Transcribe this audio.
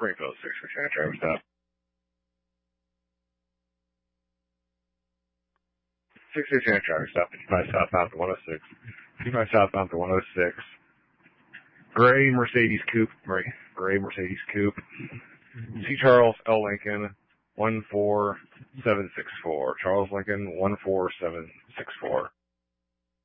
Springfield 6 for driver stop. 6 driver stop, 55 southbound to 106. 55 southbound to 106. Gray Mercedes Coupe. Gray Mercedes Coupe. C. Charles L. Lincoln 14764. Charles Lincoln 14764.